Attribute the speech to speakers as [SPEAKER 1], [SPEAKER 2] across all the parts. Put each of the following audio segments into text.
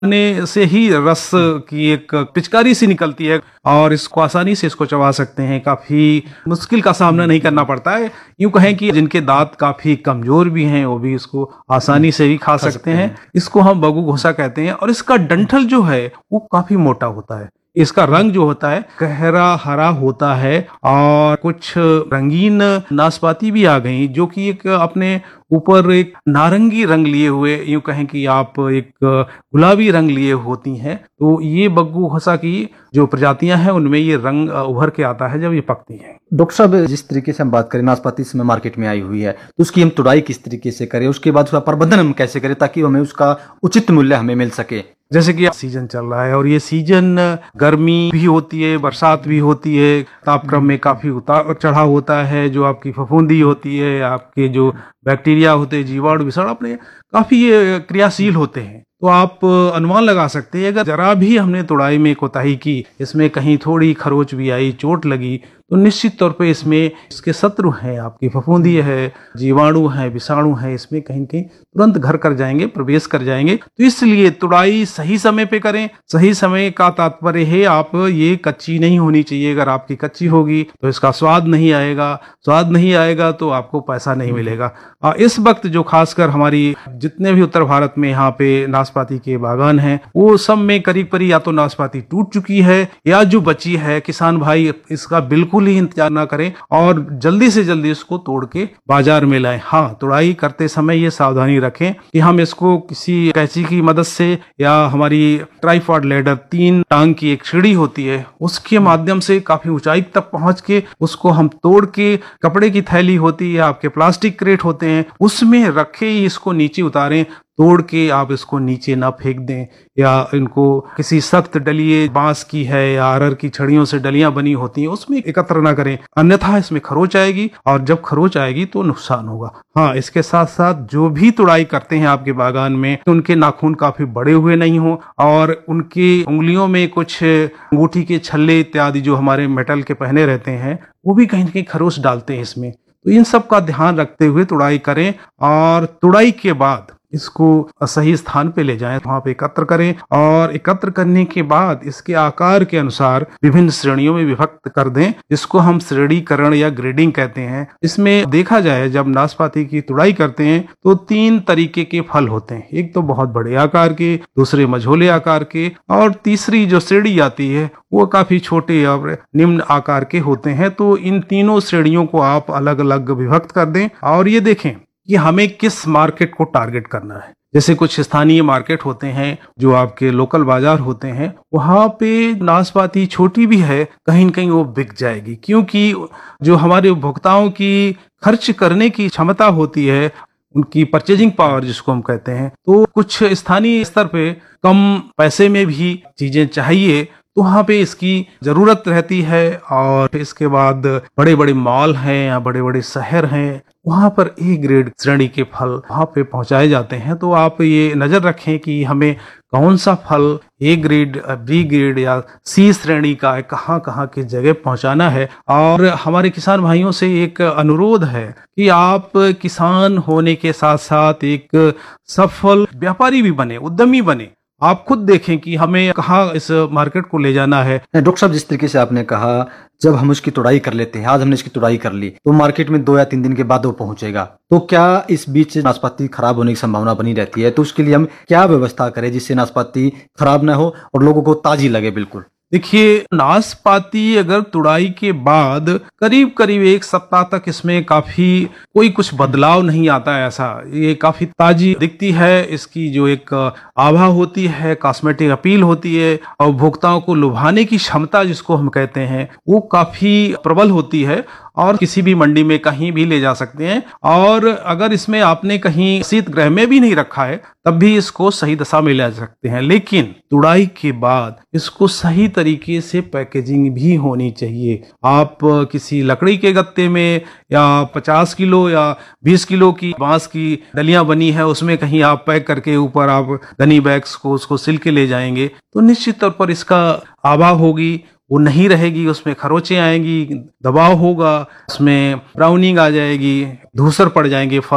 [SPEAKER 1] ने से ही रस की एक पिचकारी सी निकलती है और इसको आसानी से इसको चबा सकते हैं। काफी मुश्किल का सामना नहीं करना पड़ता है। यूं कहें कि जिनके दांत काफी कमजोर भी हैं वो भी इसको आसानी से भी खा सकते हैं। इसको हम बगु घोसा कहते हैं और इसका डंठल जो है वो काफी मोटा होता है। इसका रंग जो होता है गहरा हरा होता है और कुछ रंगीन नाशपाती भी आ गई जो कि एक अपने ऊपर एक नारंगी रंग लिए हुए, यूं कहें कि आप एक गुलाबी रंग लिए होती हैं। तो ये बग्गू घोसा की जो प्रजातियां हैं उनमें ये रंग उभर के आता है जब ये पकती हैं।
[SPEAKER 2] डॉक्टर साहब, जिस तरीके से हम बात करें नाशपाती इस समय मार्केट में आई हुई है, तो उसकी हम तुड़ाई किस तरीके से करें, उसके बाद उसका प्रबंधन हम कैसे करें ताकि हमें उसका उचित मूल्य हमें मिल सके?
[SPEAKER 1] जैसे कि सीजन चल रहा है और ये सीजन गर्मी भी होती है, बरसात भी होती है, तापक्रम में काफी उतार चढ़ाव होता है। जो आपकी फफूंदी होती है, आपके जो बैक्टीरिया होते हैं, जीवाणु विषाणु अपने काफी क्रियाशील होते हैं। तो आप अनुमान लगा सकते हैं अगर जरा भी हमने तुड़ाई में कोताही की, इसमें कहीं थोड़ी खरोच भी आई, चोट लगी, तो निश्चित तौर पे इसमें इसके शत्रु हैं, आपकी फफूंदी है, जीवाणु है, विषाणु है, इसमें कहीं कहीं तुरंत घर कर जाएंगे, प्रवेश कर जाएंगे। तो इसलिए तुड़ाई सही समय पे करें। सही समय का तात्पर्य है आप ये कच्ची नहीं होनी चाहिए। अगर आपकी कच्ची होगी तो इसका स्वाद नहीं आएगा, स्वाद नहीं आएगा तो आपको पैसा नहीं मिलेगा। इस वक्त जो खासकर हमारी जितने भी उत्तर भारत में यहाँ पे नाशपाती के बागान हैं वो सब में करीब करीब या तो नाशपाती टूट चुकी है या जो बची है, किसान भाई इसका बिल्कुल ही इंतजार ना करें और जल्दी से जल्दी इसको तोड़ के बाजार में लाएं। हाँ, तुड़ाई करते समय ये सावधानी रखें कि हम इसको किसी कैंची की मदद से या हमारी ट्राइपॉड लैडर 3 टांग की एक सीढ़ी होती है उसके माध्यम से काफी ऊंचाई तक पहुंच के उसको हम तोड़ के, कपड़े की थैली होती है, आपके प्लास्टिक क्रेट होते हैं, उसमें रखे ही इसको नीचे उतारें। तोड़ के आप इसको नीचे ना फेंक दें या इनको किसी सख्त डलिए बांस की है या अरर की छड़ियों से डलियां बनी होती हैं उसमें एकत्र ना करें, अन्यथा इसमें खरोच आएगी और जब खरोच आएगी तो नुकसान होगा। हाँ, इसके साथ साथ जो भी तुड़ाई करते हैं आपके बागान में उनके नाखून काफी बड़े हुए नहीं हो और उनकी उंगलियों में कुछ अंगूठी के छल्ले इत्यादि जो हमारे मेटल के पहने रहते हैं वो भी कहीं ना कहीं खरोच डालते हैं इसमें। तो इन सब का ध्यान रखते हुए तुड़ाई करें और तुड़ाई के बाद इसको सही स्थान पे ले जाएं, वहां पे एकत्र करें और एकत्र करने के बाद इसके आकार के अनुसार विभिन्न श्रेणियों में विभक्त कर दें, जिसको हम श्रेणीकरण या ग्रेडिंग कहते हैं। इसमें देखा जाए जब नाशपाती की तुड़ाई करते हैं तो 3 तरीके के फल होते हैं, एक तो बहुत बड़े आकार के, दूसरे मझोले आकार के और तीसरी जो श्रेणी आती है वो काफी छोटे और निम्न आकार के होते हैं। तो इन तीनों श्रेणियों को आप अलग अलग विभक्त कर दें और ये देखें कि हमें किस मार्केट को टारगेट करना है। जैसे कुछ स्थानीय मार्केट होते हैं जो आपके लोकल बाजार होते हैं, वहां पे नाशपाती छोटी भी है कहीं न कहीं वो बिक जाएगी, क्योंकि जो हमारे उपभोक्ताओं की खर्च करने की क्षमता होती है, उनकी परचेजिंग पावर जिसको हम कहते हैं, तो कुछ स्थानीय स्तर पे कम पैसे में भी चीजें चाहिए तो वहाँ पे इसकी जरूरत रहती है। और इसके बाद बड़े बड़े मॉल हैं या बड़े बड़े शहर हैं, वहाँ पर ए ग्रेड श्रेणी के फल वहाँ पे पहुंचाए जाते हैं। तो आप ये नजर रखें कि हमें कौन सा फल ए ग्रेड, बी ग्रेड या सी श्रेणी का कहाँ कहाँ की जगह पहुंचाना है। और हमारे किसान भाइयों से एक अनुरोध है कि आप किसान होने के साथ साथ एक सफल व्यापारी भी बने, उद्यमी बने। आप खुद देखें कि हमें कहाँ इस मार्केट को ले जाना है।
[SPEAKER 2] डॉक्टर साहब, जिस तरीके से आपने कहा जब हम उसकी तुड़ाई कर लेते हैं, आज हमने इसकी तुड़ाई कर ली तो मार्केट में 2 या 3 दिन के बाद वो पहुंचेगा, तो क्या इस बीच नाशपाती खराब होने की संभावना बनी रहती है? तो उसके लिए हम क्या व्यवस्था करें जिससे नाशपाती खराब ना हो और लोगों को ताजी लगे? बिल्कुल
[SPEAKER 1] देखिए, नाशपाती अगर तुड़ाई के बाद करीब करीब 1 सप्ताह तक इसमें काफी कोई कुछ बदलाव नहीं आता है, ऐसा ये काफी ताजी दिखती है। इसकी जो एक आभा होती है, कॉस्मेटिक अपील होती है और उपभोक्ताओं को लुभाने की क्षमता जिसको हम कहते हैं वो काफी प्रबल होती है और किसी भी मंडी में कहीं भी ले जा सकते हैं। और अगर इसमें आपने कहीं शीत गृह में भी नहीं रखा है तब भी इसको सही दशा में ले जा सकते हैं। लेकिन तुड़ाई के बाद इसको सही तरीके से पैकेजिंग भी होनी चाहिए। आप किसी लकड़ी के गत्ते में या 50 किलो या 20 किलो की बांस की डलियां बनी है उसमें कहीं आप पैक करके ऊपर आप गनी बैग्स को उसको सिल के ले जाएंगे तो निश्चित तौर पर इसका आभा होगी, वो नहीं रहेगी, उसमें खरोंचें आएंगी, दबाव होगा, उसमें ब्राउनिंग आ जाएगी, धूसर पड़ जाएंगे फल।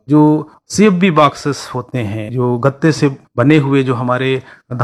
[SPEAKER 1] जो CFB बॉक्सेस होते हैं, जो गत्ते से बने हुए जो हमारे